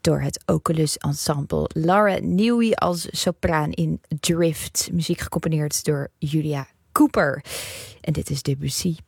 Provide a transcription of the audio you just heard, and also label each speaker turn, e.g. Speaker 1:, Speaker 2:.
Speaker 1: door het Oculus Ensemble. Laura Newey als sopraan in Drift. Muziek gecomponeerd door Julia Cooper. En dit is Debussy.